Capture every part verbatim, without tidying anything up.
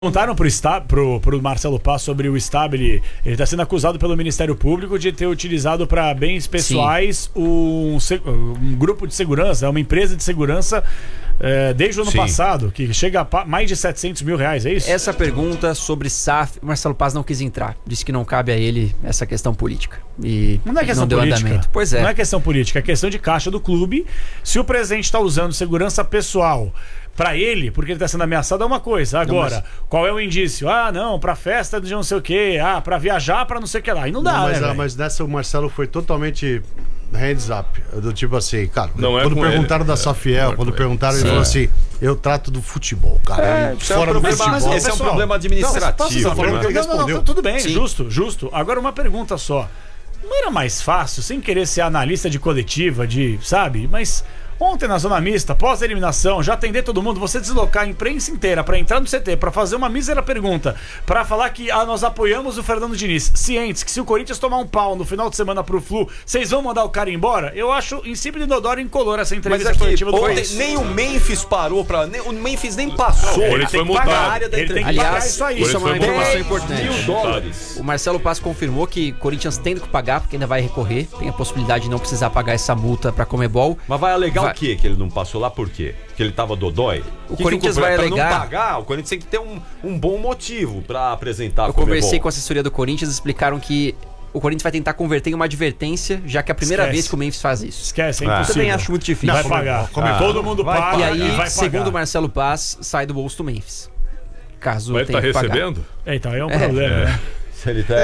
Perguntaram pro, Stab, pro, pro Marcelo Paz sobre o Stabile. Ele está sendo acusado pelo Ministério Público de ter utilizado para bens pessoais um, um grupo de segurança, uma empresa de segurança é, desde o ano Sim. passado, que chega a mais de setecentos mil reais, é isso? Essa pergunta sobre S A F, o Marcelo Paz não quis entrar. Disse que não cabe a ele essa questão política. E não é questão não deu política. Andamento. Pois é. Não é questão política, é questão de caixa do clube. Se o presidente está usando segurança pessoal pra ele, porque ele tá sendo ameaçado, é uma coisa. Agora, não, mas... qual é o indício? Ah, não, pra festa de não sei o que, ah, pra viajar pra não sei o que lá. E não dá, não, mas, né, ah, mas nessa o Marcelo foi totalmente hands up. Do tipo assim, cara, não quando é perguntaram ele. da Safiel, é, quando perguntaram, ele, ele falou assim: eu trato do futebol, cara. É, fora é um do futebol. Mas, esse pessoal, é um problema administrativo. Não, falando que ele respondeu. Não, não, tudo bem, Sim. justo, justo. Agora uma pergunta só. Não era mais fácil, sem querer ser analista de coletiva, de, sabe? Mas ontem na zona mista, pós-eliminação, já atender todo mundo, você deslocar a imprensa inteira pra entrar no C T, pra fazer uma mísera pergunta, pra falar que ah, nós apoiamos o Fernando Diniz, cientes que se o Corinthians tomar um pau no final de semana pro Flu, vocês vão mandar o cara embora? Eu acho insípido e inodoro e incolor essa entrevista Mas aqui, coletiva do ontem, país. nem o Memphis parou pra... Nem, o Memphis nem passou. Não, ele foi multado. Área da ele tem que Aliás, pagar isso aí. Isso é uma informação importante. Mil dólares. O Marcelo Paz confirmou que o Corinthians tem que pagar, porque ainda vai recorrer, tem a possibilidade de não precisar pagar essa multa pra Comebol. Mas vai alegar vai... o quê? Que ele não passou lá por quê? Que ele tava dodói? O que Corinthians que, vai pra alegar... não pagar, o Corinthians tem que ter um, um bom motivo pra apresentar. Eu conversei com a assessoria do Corinthians, explicaram que o Corinthians vai tentar converter em uma advertência, já que é a primeira Esquece. vez que o Memphis faz isso. Esquece, é Eu impossível. também acho muito difícil. Vai pagar. Ah, todo mundo vai, paga e aí, e vai pagar. segundo o Marcelo Paz, sai do bolso do Memphis. Caso Mas ele tenha tá que recebendo? É, então é um É. problema, É. né? Se ele tá... É,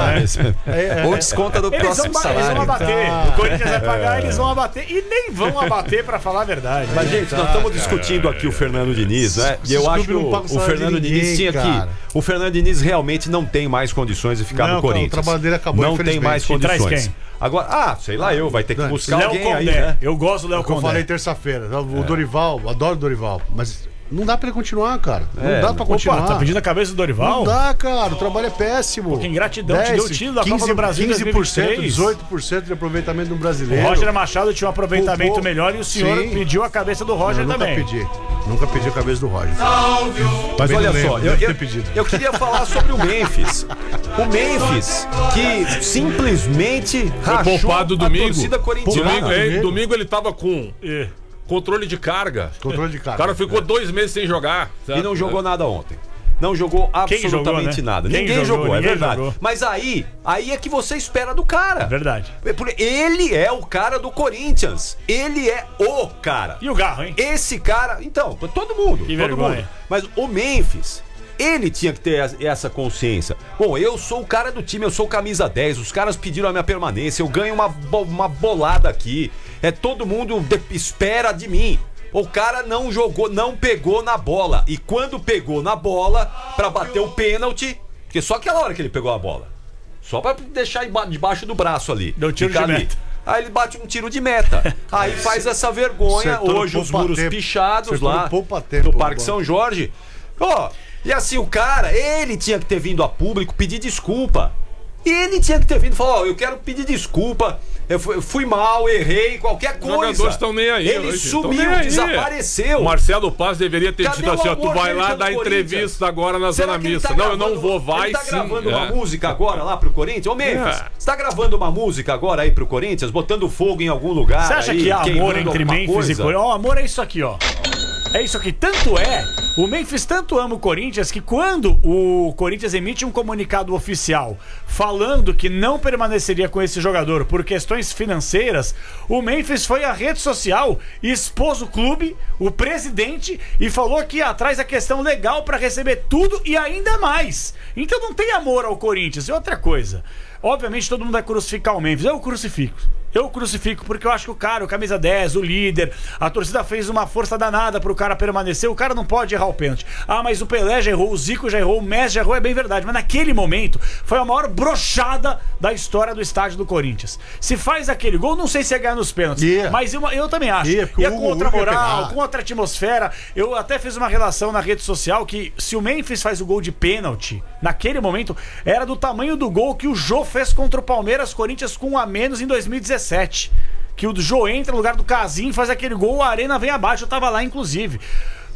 é, é, Ou desconta do eles próximo vão, salário. eles vão abater. Tá. O Corinthians vai pagar, eles vão abater. E nem vão abater, pra falar a verdade. Mas, gente, nós estamos discutindo aqui o Fernando Diniz, né? E eu acho que o, o Fernando Diniz tinha que... O Fernando Diniz realmente não tem mais condições de ficar não, no Corinthians. O trabalho dele acabou, não tem mais condições. Traz quem? Agora, ah, sei lá eu, vai ter que buscar Léo alguém Condé. aí, né? Eu gosto do Léo É o que eu Condé. falei terça-feira. O Dorival, adoro o Dorival, mas não dá pra ele continuar, cara. Não É, dá pra continuar. Opa, tá pedindo a cabeça do Dorival? Não dá, cara. O trabalho é péssimo. Que ingratidão, te deu o título da Copa do Brasil em quinze por cento, dois mil e vinte e três. dezoito por cento de aproveitamento no O brasileiro. Roger Machado tinha um aproveitamento Pô, melhor e o senhor sim. pediu a cabeça do Roger não, também. Nunca pedi. Nunca pedi a cabeça do Roger. Mas Também olha não lembro, só, eu, deve eu, ter pedido. eu queria falar sobre o Memphis. O Memphis, que simplesmente Foi rachou poupado a domingo. torcida corintiana. Domingo, é, domingo. domingo ele tava com É. controle de carga. Controle de O carga. cara ficou dois meses sem jogar. E não jogou nada ontem. Não jogou absolutamente jogou, né? nada. Quem Ninguém jogou, jogou, é ninguém verdade. jogou. Mas aí, aí é que você espera do cara. É verdade. Ele é o cara do Corinthians. Ele é o cara. E o Garro, hein? Esse cara, então, todo mundo, Que todo vergonha. mundo. Mas o Memphis, ele tinha que ter essa consciência. Bom, eu sou o cara do time, eu sou o camisa dez, os caras pediram a minha permanência, eu ganho uma, bo- uma bolada aqui. É todo mundo de- espera de mim. O cara não jogou, não pegou na bola. E quando pegou na bola pra bater o pênalti, porque só aquela hora que ele pegou a bola. Só pra deixar emba- debaixo do braço ali. Deu tiro Ficar de ali. meta. Aí ele bate um tiro de meta. Aí faz essa vergonha. Acertou no Hoje os poupa muros tempo. pichados Acertou lá no poupa tempo, do Parque bom. São Jorge. Ó, e assim o cara, ele tinha que ter vindo a público pedir desculpa. Ele tinha que ter vindo e falar, ó, eu quero pedir desculpa. Eu fui, eu fui mal, errei, qualquer Os coisa. jogadores estão nem aí. Ele hoje. Tão sumiu, nem aí. desapareceu. O Marcelo Paz deveria ter Cadê dito o assim: ó, tu amor vai dele lá pelo dar Corinthians? entrevista agora na Será zona que ele mista. tá Não, eu gravando- não vou, vai Ele tá sim. gravando uma É. música agora lá pro Corinthians? Ô, Memphis, É. você tá gravando uma música agora aí pro Corinthians? Botando fogo em algum lugar? Você acha aí, que há amor queimando entre alguma Memphis coisa? e Corinthians? Ó, o amor é isso aqui, ó. É isso aqui. Tanto é, o Memphis tanto ama o Corinthians que quando o Corinthians emite um comunicado oficial falando que não permaneceria com esse jogador por questões financeiras, o Memphis foi à rede social, expôs o clube, o presidente e falou que ia atrás da questão legal para receber tudo e ainda mais. Então não tem amor ao Corinthians. E outra coisa, obviamente todo mundo vai crucificar o Memphis. Eu crucifico. Eu crucifico porque eu acho que o cara, o camisa dez, o líder, a torcida fez uma força danada pro cara permanecer. O cara não pode errar o pênalti. Ah, mas o Pelé já errou, o Zico já errou, o Messi já errou, é bem verdade. Mas naquele momento foi a maior brochada da história do estádio do Corinthians. Se faz aquele gol, não sei se ia ganhar nos pênaltis, Yeah. mas eu, eu também acho. Yeah, porque ia o com Hugo- outra Hugo ia moral, pegar. com outra atmosfera. Eu até fiz uma relação na rede social que se o Memphis faz o gol de pênalti, naquele momento, era do tamanho do gol que o Jô fez contra o Palmeiras, Corinthians com um a menos em dois mil e dezessete. Que o Jô entra no lugar do Casim, faz aquele gol, a arena vem abaixo, eu tava lá inclusive.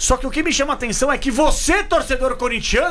Só que o que me chama a atenção é que você, torcedor corintiano,